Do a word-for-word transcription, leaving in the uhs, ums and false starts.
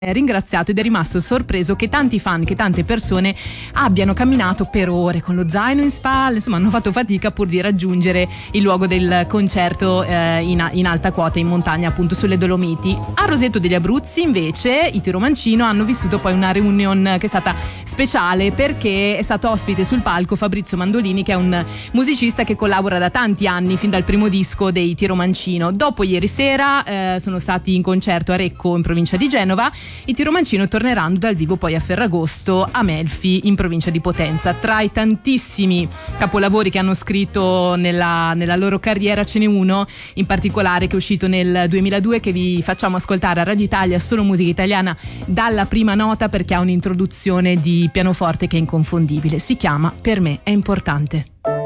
ringraziato ed è rimasto sorpreso che tanti fan, che tante persone abbiano camminato per ore con lo zaino in spalle, insomma hanno fatto fatica pur di raggiungere il luogo del concerto eh, in, in alta quota in montagna, appunto sulle Dolomiti. A Roseto degli Abruzzi invece i Tiro Mancino hanno vissuto poi una reunion che è stata speciale perché è stato ospite sul palco Fabrizio Mandolini, che è un musicista che collabora da tanti anni, fin dal primo disco dei Tiro Mancino. Dopo ieri sera eh, sono stati in concerto a Recco in provincia di Genova. I Tiro Mancino torneranno dal vivo poi a Ferragosto a Melfi in provincia di Potenza. Tra i tantissimi capolavori che hanno scritto nella, nella loro carriera ce n'è uno in particolare che è uscito nel duemiladue, che vi facciamo ascoltare a Radio Italia, solo musica italiana dalla prima nota, perché ha un'introduzione di pianoforte che è inconfondibile. Si chiama Per me è importante.